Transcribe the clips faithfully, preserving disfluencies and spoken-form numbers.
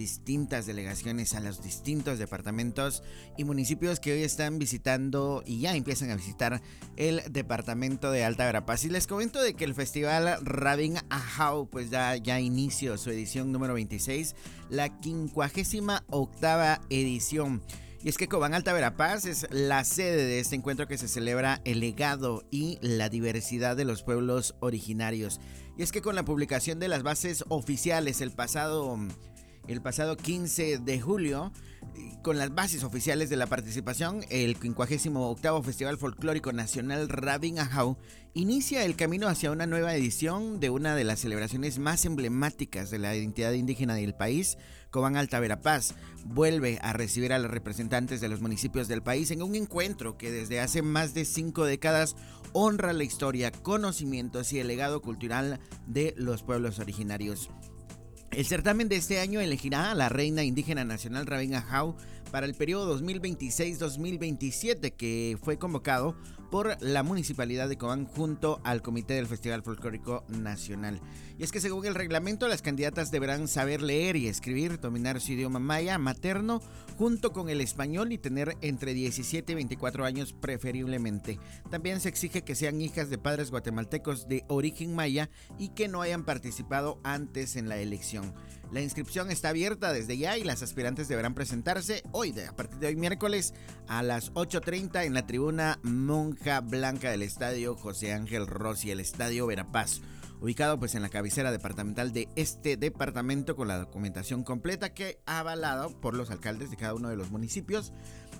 distintas delegaciones, a los distintos departamentos y municipios que hoy están visitando y ya empiezan a visitar el departamento de Alta Verapaz. Y les comento de que el festival Rabin Ajau pues ya, ya inició su edición número veintiséis, la quincuagésima octava edición. Y es que Cobán Alta Verapaz es la sede de este encuentro que se celebra el legado y la diversidad de los pueblos originarios. Y es que con la publicación de las bases oficiales el pasado, el pasado quince de julio, con las bases oficiales de la participación, el quincuagésimo octavo Festival Folclórico Nacional Rabin Ajau inicia el camino hacia una nueva edición de una de las celebraciones más emblemáticas de la identidad indígena del país. Cobán Alta Verapaz vuelve a recibir a los representantes de los municipios del país en un encuentro que desde hace más de cinco décadas honra la historia, conocimientos y el legado cultural de los pueblos originarios. El certamen de este año elegirá a la reina indígena nacional Rabin Ajau para el periodo dos mil veintiséis dos mil veintisiete, que fue convocado por la Municipalidad de Cobán junto al Comité del Festival Folclórico Nacional. Y es que según el reglamento, las candidatas deberán saber leer y escribir, dominar su idioma maya materno junto con el español y tener entre diecisiete y veinticuatro años preferiblemente. También se exige que sean hijas de padres guatemaltecos de origen maya y que no hayan participado antes en la elección. La inscripción está abierta desde ya y las aspirantes deberán presentarse hoy, a partir de hoy miércoles a las ocho treinta en la tribuna Monja Blanca del Estadio José Ángel Rossi, el Estadio Verapaz, ubicado pues en la cabecera departamental de este departamento, con la documentación completa que ha avalado por los alcaldes de cada uno de los municipios,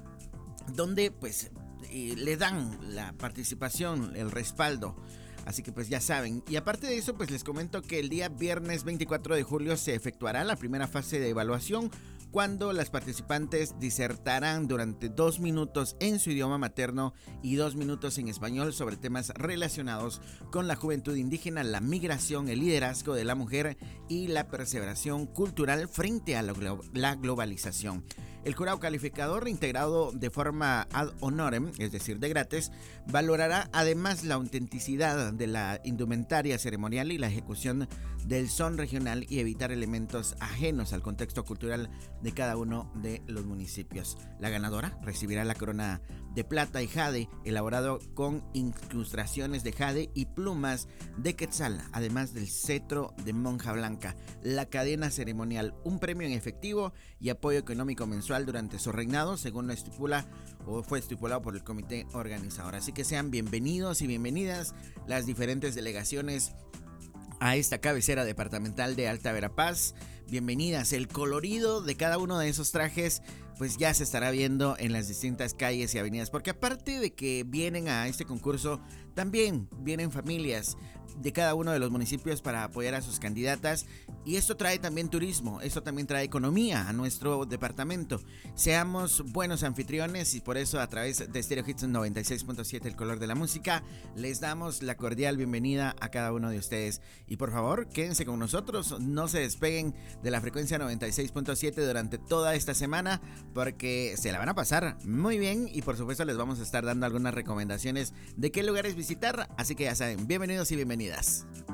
donde pues eh, le dan la participación, el respaldo. Así que pues ya saben. Y aparte de eso, pues les comento que el día viernes veinticuatro de julio se efectuará la primera fase de evaluación, cuando las participantes disertarán durante dos minutos en su idioma materno y dos minutos en español sobre temas relacionados con la juventud indígena, la migración, el liderazgo de la mujer y la perseveración cultural frente a la, glo- la globalización. El jurado calificador, integrado de forma ad honorem, es decir, de gratis, valorará además la autenticidad de la indumentaria ceremonial y la ejecución del son regional y evitar elementos ajenos al contexto cultural de cada uno de los municipios. La ganadora recibirá la corona de plata y jade, elaborado con incrustaciones de jade y plumas de quetzal, además del cetro de monja blanca, la cadena ceremonial, un premio en efectivo y apoyo económico mensual durante su reinado, según lo estipula o fue estipulado por el comité organizador. Así que sean bienvenidos y bienvenidas las diferentes delegaciones a esta cabecera departamental de Alta Verapaz. Bienvenidas. El colorido de cada uno de esos trajes pues ya se estará viendo en las distintas calles y avenidas, porque aparte de que vienen a este concurso, también vienen familias de cada uno de los municipios para apoyar a sus candidatas, y esto trae también turismo, esto también trae economía a nuestro departamento. Seamos buenos anfitriones, y por eso a través de Stereo Hits noventa y seis punto siete, el color de la música, les damos la cordial bienvenida a cada uno de ustedes. Y por favor, quédense con nosotros, no se despeguen de la frecuencia noventa y seis punto siete durante toda esta semana, porque se la van a pasar muy bien, y por supuesto les vamos a estar dando algunas recomendaciones de qué lugares visitar, así que ya saben, bienvenidos y bienvenidas.